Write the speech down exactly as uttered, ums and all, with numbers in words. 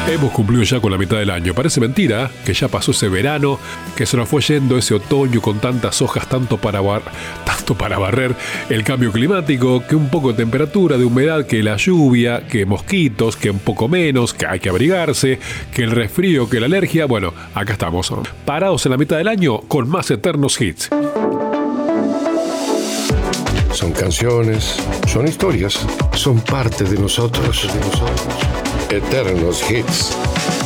Hemos cumplido ya con la mitad del año. Parece mentira que ya pasó ese verano, que se nos fue yendo ese otoño con tantas hojas, tanto para, bar- tanto para barrer el cambio climático, que un poco de temperatura, de humedad, que la lluvia, que mosquitos, que un poco menos, que hay que abrigarse, que el resfrío, que la alergia. Bueno, acá estamos, parados en la mitad del año con más eternos hits. Son canciones, son historias, son parte de nosotros, de nosotros. Eternos hits.